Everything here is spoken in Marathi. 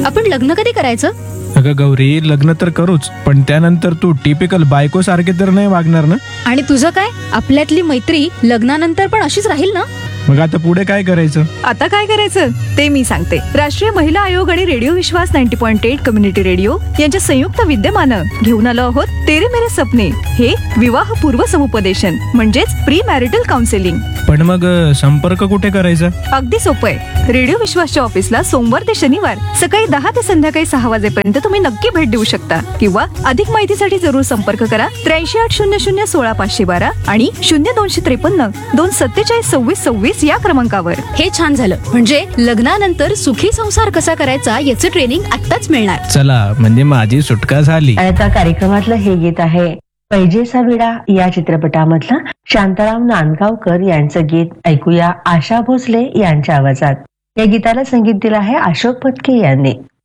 आपण लग्न कधी करायचं? अगं गौरी, लग्न तर करूच, पण त्यानंतर तू टिपिकल बायको सारखे तर नाही वागणार ना? आणि तुझं काय? आपल्यातली मैत्री लग्नानंतर पण अशीच राहील ना? मग आता पुढे काय करायचं? आता काय करायचं ते मी सांगते. राष्ट्रीय महिला आयोग आणि रेडिओ विश्वास 90.8 कम्युनिटी रेडिओ यांच्या संयुक्त विद्यमानं घेऊन आलो आहोत तेरे मेरे सपने, हे विवाह पूर्व समुपदेशन म्हणजेच प्री मॅरिटल काउन्सिलिंग. पण मग संपर्क कुठे करायचा? अगदी सोपं आहे. रेडिओ विश्वासच्या ऑफिसला सोमवार ते शनिवार सकाळी 10 ते संध्याकाळी 6 वाजेपर्यंत तुम्ही नक्की भेट देऊ शकता. किंवा अधिक माहितीसाठी जरूर संपर्क करा 8380016512 आणि 0253 247 2626 या क्रमांकावर. हे छान झालं. म्हणजे लग्नानंतर सुखी संसार कसा करायचा याचं ट्रेनिंग आत्ताच मिळणार. चला, म्हणजे माझी सुटका झाली. आता कार्यक्रमातलं हे गीत आहे पैजेचा विडा या चित्रपटामधलं शांताराम नांदगावकर यांचं गीत ऐकूया आशा भोसले यांच्या आवाजात. या गीताला संगीत दिलं आहे अशोक पत्के यांनी.